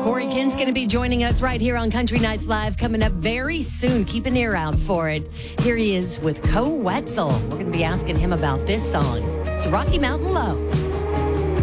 Corey Kent's going to be joining us right here on Country Nights Live coming up very soon. Keep an ear out for it. Here he is with Co Wetzel. We're going to be asking him about this song. It's Rocky Mountain Low.